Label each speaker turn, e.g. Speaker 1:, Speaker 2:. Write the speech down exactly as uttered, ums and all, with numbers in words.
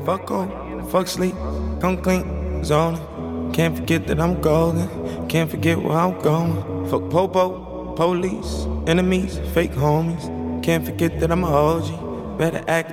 Speaker 1: Fuck hope, fuck sleep, come clean, zoning. Can't forget that I'm golden, can't forget where I'm going. Fuck popo, police, enemies, fake homies. Can't forget that I'm a O G, better act